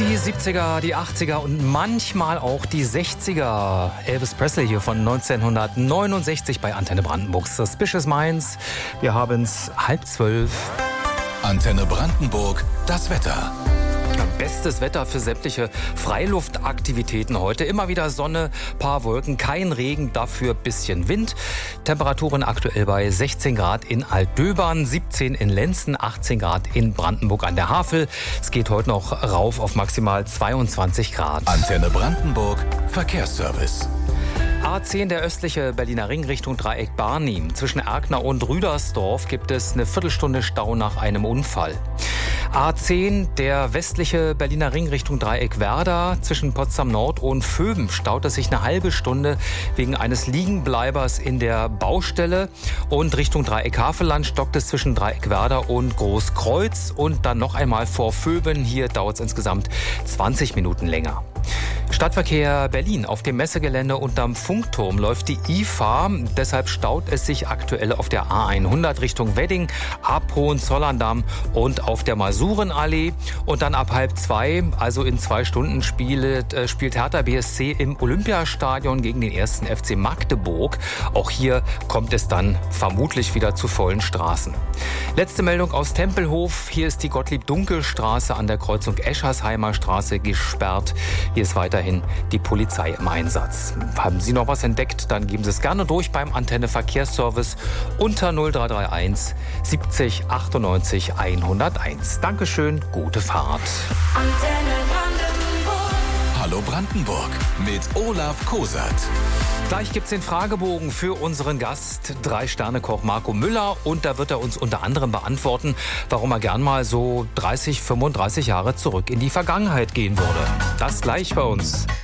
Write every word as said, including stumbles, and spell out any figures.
Die siebziger, die achtziger und manchmal auch die sechziger. Elvis Presley hier von neunzehnhundertneunundsechzig bei Antenne Brandenburg. Suspicious Minds. Wir haben es halb zwölf. Antenne Brandenburg, das Wetter. Bestes Wetter für sämtliche Freiluftaktivitäten heute. Immer wieder Sonne, paar Wolken, kein Regen, dafür bisschen Wind. Temperaturen aktuell bei sechzehn Grad in Altdöbern, siebzehn in Lenzen, achtzehn Grad in Brandenburg an der Havel. Es geht heute noch rauf auf maximal zweiundzwanzig Grad. Antenne Brandenburg, Verkehrsservice. A zehn, der östliche Berliner Ring Richtung Dreieck Barnim. Zwischen Erkner und Rüdersdorf gibt es eine Viertelstunde Stau nach einem Unfall. A zehn, der westliche Berliner Ring Richtung Dreieck Werder. Zwischen Potsdam Nord und Vöben staut es sich eine halbe Stunde wegen eines Liegenbleibers in der Baustelle. Und Richtung Dreieck Havelland stockt es zwischen Dreieck Werder und Großkreuz. Und dann noch einmal vor Vöben. Hier dauert es insgesamt zwanzig Minuten länger. Stadtverkehr Berlin. Auf dem Messegelände unterm Funkturm läuft die I F A. Deshalb staut es sich aktuell auf der A hundert Richtung Wedding, ab Hohenzollern-Damm und auf der Masurenallee. Und dann ab halb zwei, also in zwei Stunden, spielt, äh, spielt Hertha B S C im Olympiastadion gegen den ersten F C Magdeburg. Auch hier kommt es dann vermutlich wieder zu vollen Straßen. Letzte Meldung aus Tempelhof. Hier ist die Gottlieb-Dunkel-Straße an der Kreuzung Eschersheimer Straße gesperrt. Hier ist weiterhin die Polizei im Einsatz. Haben Sie noch was entdeckt? Dann geben Sie es gerne durch beim Antenne Verkehrsservice unter null drei drei eins siebzig achtundneunzig hunderteins. Dankeschön, gute Fahrt. Antenne Brandenburg. Hallo Brandenburg mit Olaf Kosert. Gleich gibt's den Fragebogen für unseren Gast, Drei-Sterne-Koch Marco Müller. Und da wird er uns unter anderem beantworten, warum er gern mal so dreißig, fünfunddreißig Jahre zurück in die Vergangenheit gehen würde. Das gleich bei uns.